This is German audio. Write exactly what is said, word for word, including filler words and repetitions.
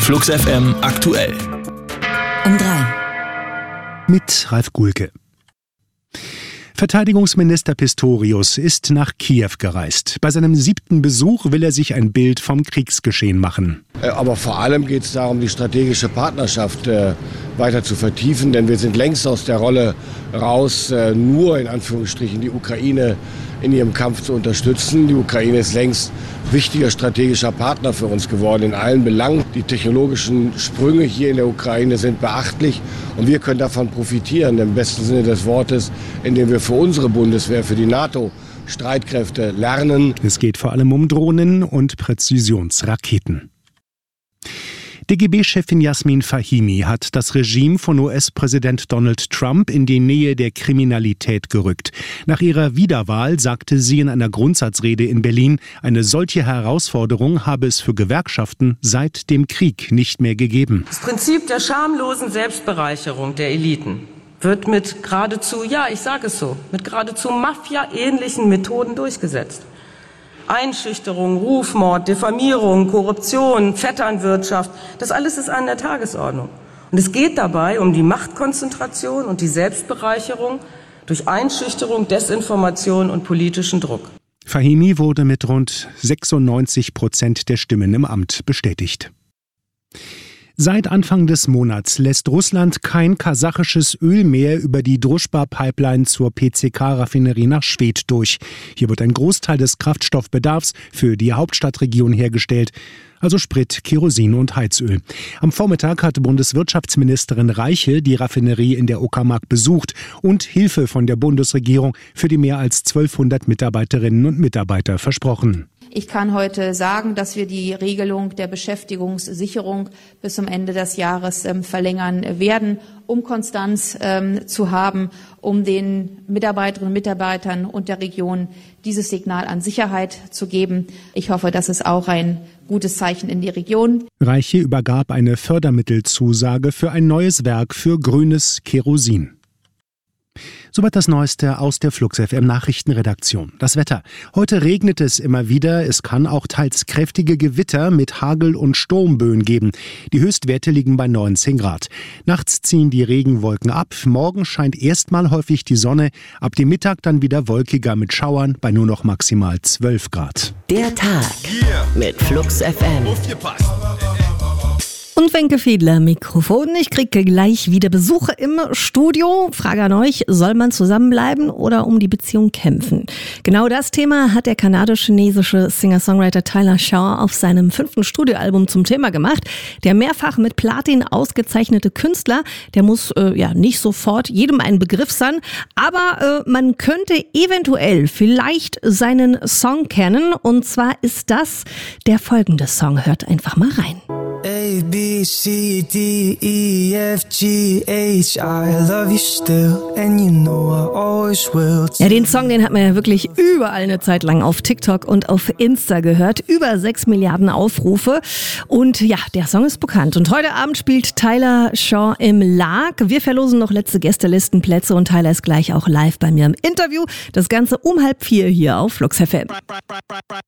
Flux F M aktuell. Um drei. Mit Ralf Gulke. Verteidigungsminister Pistorius ist nach Kiew gereist. Bei seinem siebten Besuch will er sich ein Bild vom Kriegsgeschehen machen. Aber vor allem geht es darum, die strategische Partnerschaft äh, weiter zu vertiefen. Denn wir sind längst aus der Rolle raus, äh, nur in Anführungsstrichen die Ukraine in ihrem Kampf zu unterstützen. Die Ukraine ist längst wichtiger strategischer Partner für uns geworden in allen Belangen. Die technologischen Sprünge hier in der Ukraine sind beachtlich und wir können davon profitieren, im besten Sinne des Wortes, indem wir für unsere Bundeswehr, für die NATO Streitkräfte lernen. Es geht vor allem um Drohnen und Präzisionsraketen. D G B-Chefin Yasmin Fahimi hat das Regime von U S-Präsident Donald Trump in die Nähe der Kriminalität gerückt. Nach ihrer Wiederwahl sagte sie in einer Grundsatzrede in Berlin, eine solche Herausforderung habe es für Gewerkschaften seit dem Krieg nicht mehr gegeben. Das Prinzip der schamlosen Selbstbereicherung der Eliten wird mit geradezu, ja, ich sage es so, mit geradezu Mafia-ähnlichen Methoden durchgesetzt. Einschüchterung, Rufmord, Diffamierung, Korruption, Vetternwirtschaft, das alles ist an der Tagesordnung. Und es geht dabei um die Machtkonzentration und die Selbstbereicherung durch Einschüchterung, Desinformation und politischen Druck. Fahimi wurde mit rund sechsundneunzig Prozent der Stimmen im Amt bestätigt. Seit Anfang des Monats lässt Russland kein kasachisches Öl mehr über die Druschba-Pipeline zur P C K-Raffinerie nach Schwedt durch. Hier wird ein Großteil des Kraftstoffbedarfs für die Hauptstadtregion hergestellt, also Sprit, Kerosin und Heizöl. Am Vormittag hatte Bundeswirtschaftsministerin Reiche die Raffinerie in der Uckermark besucht und Hilfe von der Bundesregierung für die mehr als zwölfhundert Mitarbeiterinnen und Mitarbeiter versprochen. Ich kann heute sagen, dass wir die Regelung der Beschäftigungssicherung bis zum Ende des Jahres ähm, verlängern werden, um Konstanz ähm, zu haben, um den Mitarbeiterinnen und Mitarbeitern und der Region dieses Signal an Sicherheit zu geben. Ich hoffe, das ist auch ein gutes Zeichen in die Region. Reiche übergab eine Fördermittelzusage für ein neues Werk für grünes Kerosin. Soweit das Neueste aus der Flux F M Nachrichtenredaktion. Das Wetter. Heute regnet es immer wieder. Es kann auch teils kräftige Gewitter mit Hagel und Sturmböen geben. Die Höchstwerte liegen bei neunzehn Grad. Nachts ziehen die Regenwolken ab. Morgen scheint erstmal häufig die Sonne. Ab dem Mittag dann wieder wolkiger mit Schauern bei nur noch maximal zwölf Grad. Der Tag mit Flux F M. Und Wenke Fiedler, Mikrofon. Ich kriege gleich wieder Besuche im Studio. Frage an euch, soll man zusammenbleiben oder um die Beziehung kämpfen? Genau das Thema hat der kanadisch-chinesische Singer-Songwriter Tyler Shaw auf seinem fünften Studioalbum zum Thema gemacht. Der mehrfach mit Platin ausgezeichnete Künstler, der muss äh, ja nicht sofort jedem ein Begriff sein, aber äh, man könnte eventuell vielleicht seinen Song kennen. Und zwar ist das der folgende Song. Hört einfach mal rein. A, B, C, D, E, F, G, H, I love you still and you know I always will. Ja, den Song, den hat man ja wirklich überall eine Zeit lang auf TikTok und auf Insta gehört. Über sechs Milliarden Aufrufe. Und ja, der Song ist bekannt. Und heute Abend spielt Tyler Shaw im Lag. Wir verlosen noch letzte Gästelistenplätze und Tyler ist gleich auch live bei mir im Interview. Das Ganze um halb vier hier auf Flux F M.